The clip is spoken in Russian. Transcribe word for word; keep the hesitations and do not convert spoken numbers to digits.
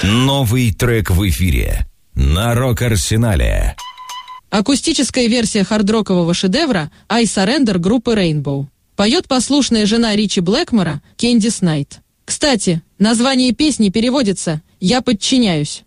Новый трек в эфире на Рок-Арсенале. Акустическая версия хардрокового шедевра «I Surrender» группы Rainbow. Поет послушная жена Ричи Блэкмора Кэндис Найт. Кстати, название песни переводится «Я подчиняюсь».